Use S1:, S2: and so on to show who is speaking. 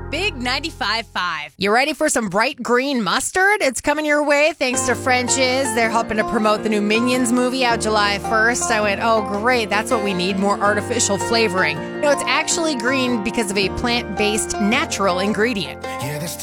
S1: Big 95.5. You ready for some bright green mustard? It's coming your way thanks to French's. They're helping to promote the new Minions movie out July 1st. I went, oh great, that's what we need, more artificial flavoring. No, it's actually green because of a plant-based natural ingredient.
S2: Yeah, this